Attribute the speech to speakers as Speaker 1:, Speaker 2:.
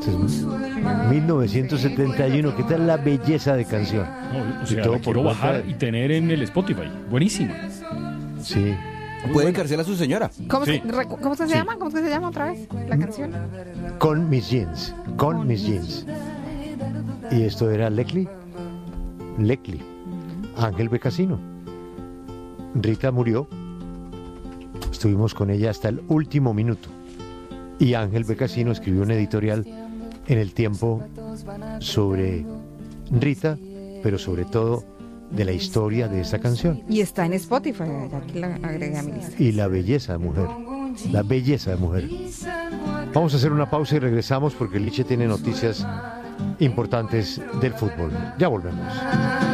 Speaker 1: 1971, ¿qué tal la belleza de canción?
Speaker 2: No, o
Speaker 1: Y
Speaker 2: sea,
Speaker 1: todo
Speaker 2: la quiero
Speaker 1: por cuenta
Speaker 2: bajar y tener en el Spotify. Buenísima.
Speaker 1: Sí.
Speaker 3: Puede encarcelar a su señora.
Speaker 4: ¿Cómo,
Speaker 2: Sí.
Speaker 4: ¿Cómo se
Speaker 2: Sí.
Speaker 4: llama? ¿Cómo es que se llama otra vez la canción?
Speaker 1: Con mis jeans. Con mis jeans. Y esto era Leclerc. Ángel Becasino. Rita murió. Estuvimos con ella hasta el último minuto. Y Ángel Becasino escribió un editorial en El Tiempo sobre Rita, pero sobre todo de la historia de esta canción.
Speaker 4: Y está en Spotify, ya aquí la agregué a mi lista.
Speaker 1: Y la belleza de mujer. La belleza de mujer. Vamos a hacer una pausa y regresamos porque Liche tiene noticias importantes del fútbol. Ya volvemos.